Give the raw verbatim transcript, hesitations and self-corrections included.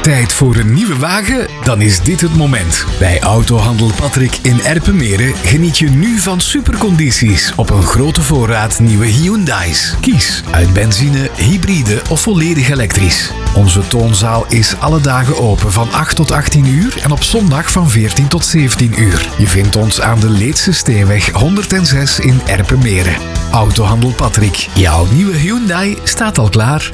Tijd voor een nieuwe wagen? Dan is dit het moment. Bij Autohandel Patrick in Erpenmeren geniet je nu van supercondities op een grote voorraad nieuwe Hyundai's. Kies uit benzine, hybride of volledig elektrisch. Onze toonzaal is alle dagen open van acht tot achttien uur en op zondag van veertien tot zeventien uur. Je vindt ons aan de Leedse Steenweg honderdzes in Erpenmeren. Autohandel Patrick. Jouw nieuwe Hyundai staat al klaar.